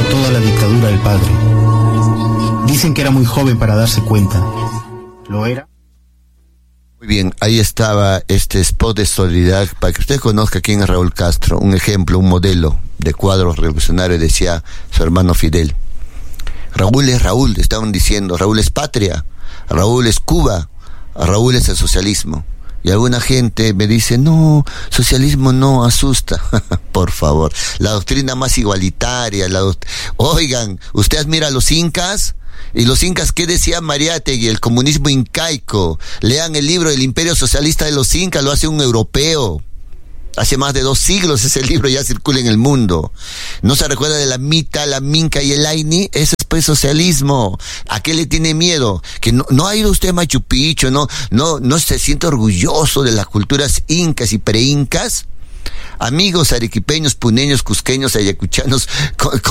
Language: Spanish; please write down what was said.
vivido toda la dictadura del padre. Dicen que era muy joven para darse cuenta. ¿Lo era? Muy bien, ahí estaba este spot de solidaridad para que usted conozca quién es Raúl Castro, un ejemplo, un modelo de cuadros revolucionarios, decía su hermano Fidel. Raúl es Raúl, estaban diciendo, Raúl es patria, Raúl es Cuba, Raúl es el socialismo. Y alguna gente me dice, no, socialismo no, asusta. Por favor, la doctrina más igualitaria, oigan, ¿usted admira a los incas? ¿Y los incas qué decía Mariátegui? El comunismo incaico. Lean el libro El Imperio Socialista de los Incas, lo hace un europeo. Hace más de 2 siglos ese libro ya circula en el mundo. ¿No se recuerda de la Mita, la Minca y el Aini? Ese es pues socialismo. ¿A qué le tiene miedo? Que no ha ido usted a Machu Picchu, no se siente orgulloso de las culturas incas y preincas. Amigos arequipeños, puneños, cusqueños, ayacuchanos,